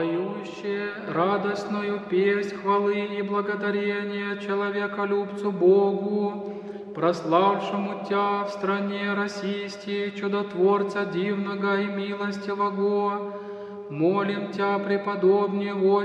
поющие радостную песнь хвалы и благодарения человеколюбцу Богу, прославшему Тя в стране Российской, чудотворца дивного и милостивого, молим Тя, преподобнее